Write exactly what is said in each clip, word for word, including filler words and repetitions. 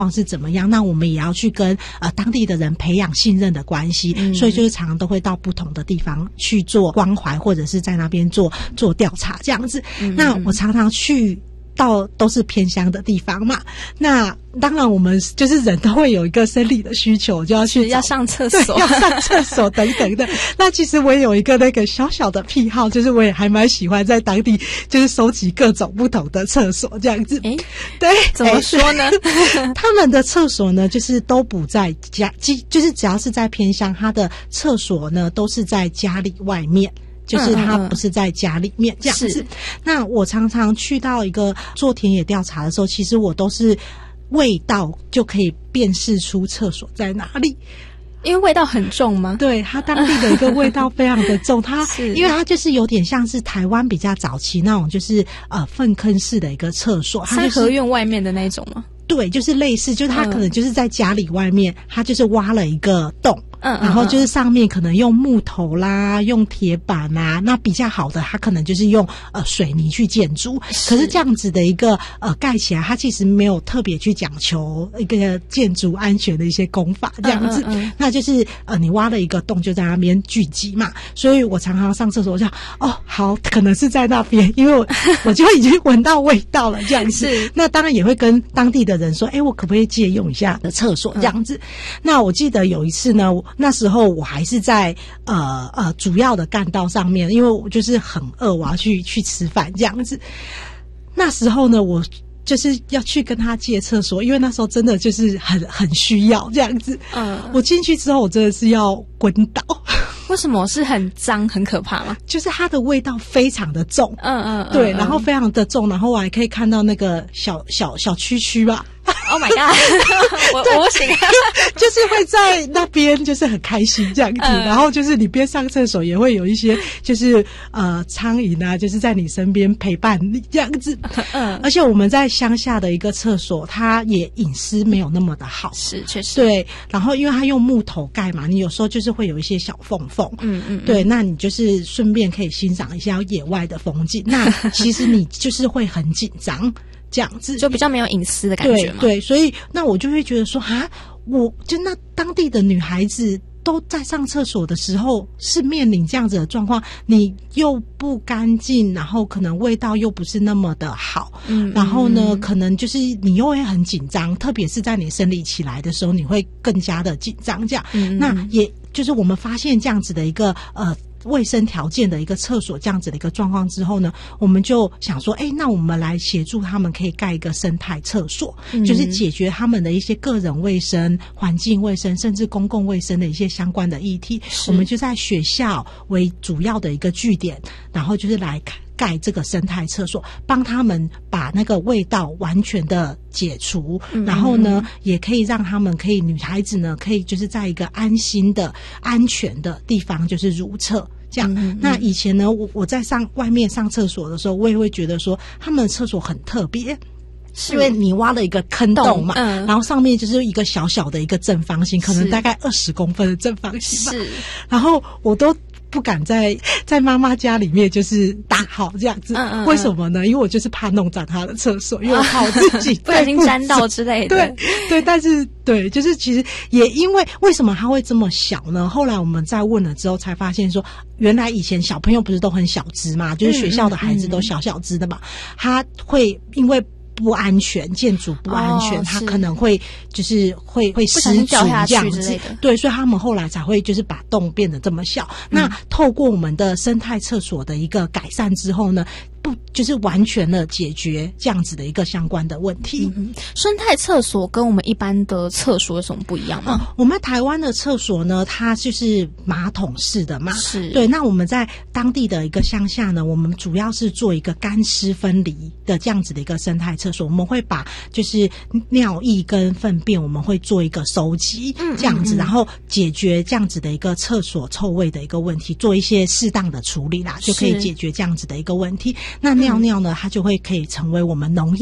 是怎么样，那我们也要去跟呃当地的人培养信任的关系、嗯、所以就是常常都会到不同的地方去做关怀，或者是在那边做做调查这样子、嗯、那我常常去到都是偏乡的地方嘛，那当然我们就是人都会有一个生理的需求，就要去要上厕所， 要上厕所等等的。那其实我也有一个那个小小的癖好，就是我也还蛮喜欢在当地就是收集各种不同的厕所这样子。诶，对， 怎么说呢？ 他们的厕所呢，就是都不在家，就是只要是在偏乡，他的厕所呢都是在家里外面。就是他不是在家里面这样子、嗯嗯、那我常常去到一个做田野调查的时候，其实我都是味道就可以辨识出厕所在哪里。 因为味道很重吗？ 对，它当地的一个味道非常的重，它因为它就是有点像是台湾比较早期那种就是呃粪坑式的一个厕所， 三合院外面的那种吗？ 对，就是类似，就是他可能就是在家里外面，他、嗯、就是挖了一个洞，嗯，然后就是上面可能用木头啦，用铁板啊，那比较好的，他可能就是用呃水泥去建筑。可是这样子的一个呃盖起来，他其实没有特别去讲求一个建筑安全的一些工法，这样子，嗯嗯嗯那就是呃你挖了一个洞就在那边聚集嘛。所以我常常上厕所，我就哦好，可能是在那边，因为我我就已经闻到味道了，这样子。那当然也会跟当地的人说，哎，我可不可以借用一下的厕所这样子、嗯、那我记得有一次呢，那时候我还是在呃呃主要的干道上面，因为我就是很饿，我要去去吃饭这样子。那时候呢，我就是要去跟他借厕所，因为那时候真的就是很很需要这样子。嗯，我进去之后，我真的是要昏倒。 为什么？是很脏很可怕吗？ 就是它的味道非常的重， 嗯嗯, 嗯， 对，然后非常的重，然后我还可以看到那个小小小区区吧。 Oh my god！ 我我不行， 就是会在那边就是很开心这样子、嗯，然后就是你边上厕所也会有一些就是呃苍蝇啊，就是在你身边陪伴你这样子。嗯，而且我们在乡下的一个厕所，它也隐私没有那么的好， 是确实对。然后因为它用木头盖嘛，你有时候就是会有一些小缝缝，嗯嗯，对，那你就是顺便可以欣赏一下野外的风景。那其实你就是会很紧张。这样子就比较没有隐私的感觉嘛。 对对，所以那我就会觉得说啊，我就那当地的女孩子都在上厕所的时候是面临这样子的状况，你又不干净，然后可能味道又不是那么的好，嗯，然后呢、嗯、可能就是你又会很紧张，特别是在你生理期来的时候，你会更加的紧张这样、嗯、那也就是我们发现这样子的一个呃卫生条件的一个厕所这样子的一个状况之后呢，我们就想说，哎，那我们来协助他们可以盖一个生态厕所、嗯、就是解决他们的一些个人卫生、环境卫生甚至公共卫生的一些相关的议题。我们就在学校为主要的一个据点，然后就是来盖这个生态厕所，帮他们把那个味道完全的解除、嗯、然后呢也可以让他们可以女孩子呢可以就是在一个安心的安全的地方就是如厕这样、嗯嗯、那以前呢我我在上外面上厕所的时候，我也会觉得说他们的厕所很特别，因为你挖了一个坑洞嘛、嗯、然后上面就是一个小小的一个正方形，可能大概二十公分的正方形吧，是，然后我都不敢在在妈妈家里面就是打好这样子、嗯嗯嗯、为什么呢？因为我就是怕弄脏她的厕所，因为我怕我自己不小心沾到之类的。 对对，但是对，就是其实也因为为什么它会这么小呢？后来我们在问了之后才发现说，原来以前小朋友不是都很小只嘛，就是学校的孩子都小小只的嘛，他会因为不安全，建筑不安全，哦、他可能会就是会会失足这样子，对，所以他们后来才会就是把洞变得这么小。嗯、那透过我们的生态厕所的一个改善之后呢，不就是完全的解决这样子的一个相关的问题。 嗯、生态厕所跟我们一般的厕所有什么不一样吗？ 嗯、我们台湾的厕所呢，它就是马桶式的嘛， 是对。那我们在当地的一个乡下呢，我们主要是做一个干湿分离的这样子的一个生态厕所，我们会把就是尿液跟粪便，我们会做一个收集，嗯、这样子，然后解决这样子的一个厕所臭味的一个问题，做一些适当的处理啦，就可以解决这样子的一个问题。那尿尿呢，它就会可以成为我们农业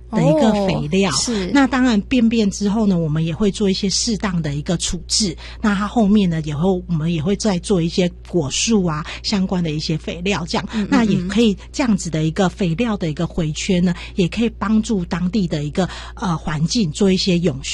的一个肥料。 哦、是。 那当然便便之后呢，我们也会做一些适当的一个处置。那它后面呢，也会我们也会再做一些果树啊相关的一些肥料，这样。嗯嗯嗯那也可以这样子的一个肥料的一个回圈呢，也可以帮助当地的一个呃环境做一些永续